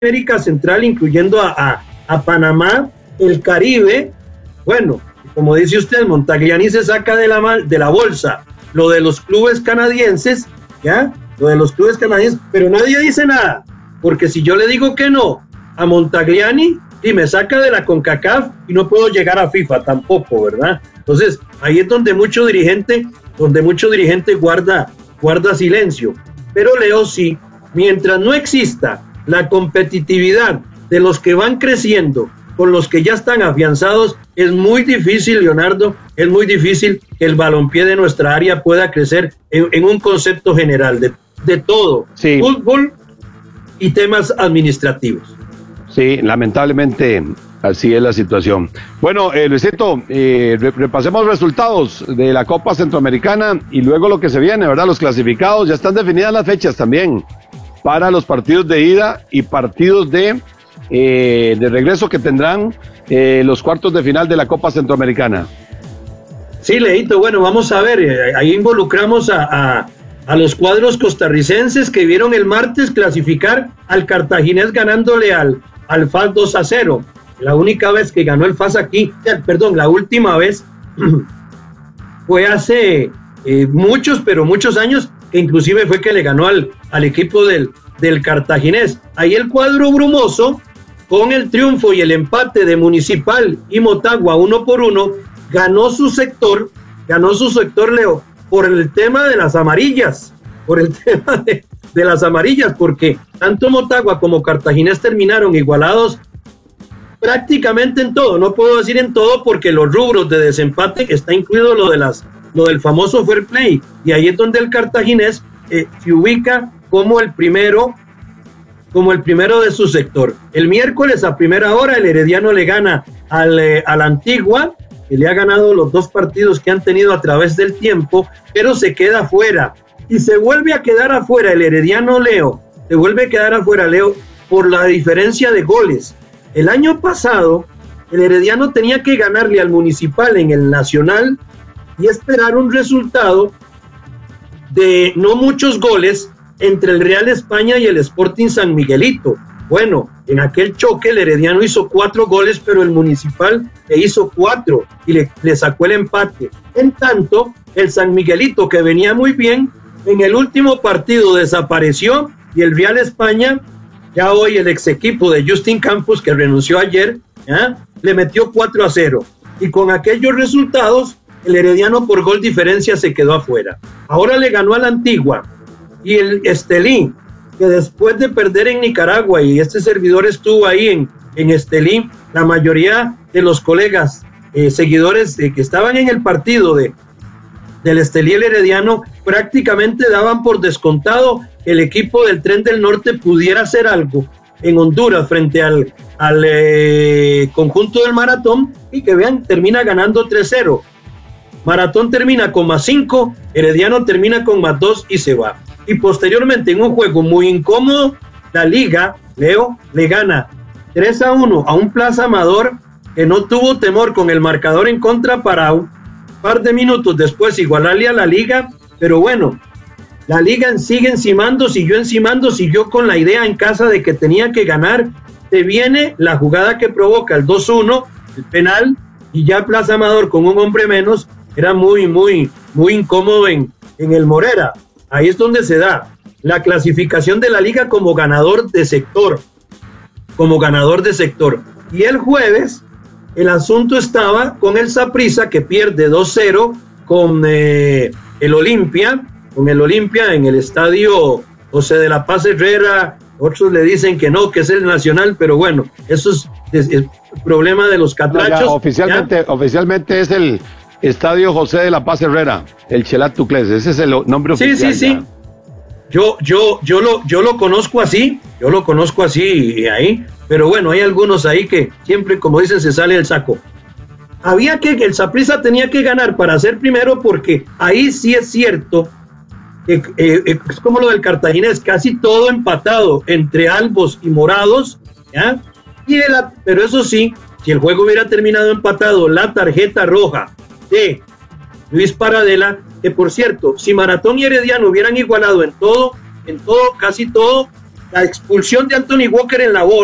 América Central, incluyendo a Panamá, el Caribe. Bueno, como dice usted, Montagliani se saca de la bolsa lo de los clubes canadienses, ¿ya? Lo de los clubes canadienses, pero nadie dice nada, porque si yo le digo que no a Montagliani, y me saca de la CONCACAF y no puedo llegar a FIFA tampoco, ¿verdad? Entonces, ahí es donde mucho dirigente guarda silencio. Pero Leo, sí, mientras no exista la competitividad de los que van creciendo con los que ya están afianzados, es muy difícil, Leonardo, es muy difícil que el balompié de nuestra área pueda crecer en un concepto general de todo, sí. Fútbol y temas administrativos. Sí, lamentablemente así es la situación. Bueno, Luisito, repasemos resultados de la Copa Centroamericana y luego lo que se viene, ¿verdad? Los clasificados, ya están definidas las fechas también para los partidos de ida y partidos de regreso que tendrán los cuartos de final de la Copa Centroamericana. Sí, Leito, bueno, vamos a ver, ahí involucramos a los cuadros costarricenses que vieron el martes clasificar al Cartaginés ganándole al FAS 2-0. La única vez que ganó el FAS aquí, la última vez fue hace muchos años, que inclusive fue que le ganó al equipo del Cartaginés. Ahí el cuadro brumoso, con el triunfo y el empate de Municipal y Motagua 1-1, ganó su sector, Leo, por el tema de las amarillas, porque tanto Motagua como Cartaginés terminaron igualados prácticamente en todo. No puedo decir en todo porque los rubros de desempate está incluido lo del famoso fair play, y ahí es donde el Cartaginés se ubica como el primero de su sector. El miércoles a primera hora el Herediano le gana al Antigua, que le ha ganado los 2 partidos que han tenido a través del tiempo, pero se queda afuera. Y se vuelve a quedar afuera el Herediano, Leo, por la diferencia de goles. El año pasado, el Herediano tenía que ganarle al Municipal en el Nacional y esperar un resultado de no muchos goles entre el Real España y el Sporting San Miguelito. Bueno, en aquel choque el Herediano hizo 4 goles, pero el Municipal le hizo 4 y le sacó el empate. En tanto, el San Miguelito, que venía muy bien, en el último partido desapareció, y el Real España, ya hoy el ex equipo de Justin Campos, que renunció ayer, le metió 4-0. Y con aquellos resultados, el Herediano por gol diferencia se quedó afuera. Ahora le ganó a la Antigua, y el Estelí, que después de perder en Nicaragua, y este servidor estuvo ahí en Estelí, la mayoría de los colegas, seguidores que estaban en el partido del Estelí y el Herediano, prácticamente daban por descontado que el equipo del Tren del Norte pudiera hacer algo en Honduras frente al conjunto del Maratón, y que vean, termina ganando 3-0. Maratón termina con +5, Herediano termina con +2 y se va. Y posteriormente, en un juego muy incómodo, la Liga, Leo, le gana 3-1 a un Plaza Amador que no tuvo temor con el marcador en contra para un par de minutos después igualarle a la Liga. Pero bueno, la Liga siguió siguió con la idea en casa de que tenía que ganar. Se viene la jugada que provoca el 2-1, el penal, y ya Plaza Amador con un hombre menos era muy incómodo en el Morera. Ahí es donde se da la clasificación de la Liga como ganador de sector. Y el jueves, el asunto estaba con el Saprissa, que pierde 2-0 con el Olimpia en el estadio José de la Paz Herrera. Otros le dicen que no, que es el Nacional, pero bueno, eso es el problema de los catrachos. Oficialmente es el Estadio José de la Paz Herrera, el Chelat Tucles, ese es el nombre oficial. Sí. Yo lo conozco así, ahí, pero bueno, hay algunos ahí que siempre, como dicen, se sale del saco. El Saprissa tenía que ganar para ser primero, porque ahí sí es cierto que es como lo del Cartaginés, casi todo empatado entre albos y morados, ¿ya? Pero eso sí, si el juego hubiera terminado empatado, la tarjeta roja de Luis Paradela, que por cierto, si Maratón y Herediano hubieran igualado en todo, casi todo, la expulsión de Anthony Walker en la bola.